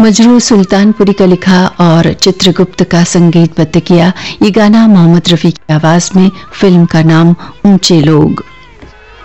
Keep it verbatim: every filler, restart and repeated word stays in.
मजरू सुल्तानपुरी का लिखा और चित्रगुप्त का संगीतबद्ध किया ये गाना मोहम्मद रफ़ी की आवाज में। फिल्म का नाम ऊंचे लोग।